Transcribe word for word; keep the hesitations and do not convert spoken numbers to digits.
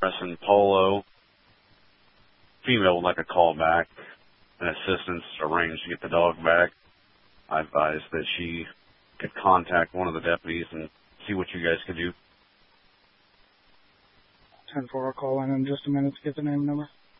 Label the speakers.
Speaker 1: pressing Polo. Female would like a call back and assistance arranged to get the dog back. I advised that she could contact one of the deputies and see what you guys could do.
Speaker 2: ten four, I'll call in in just a minute to get the name and number.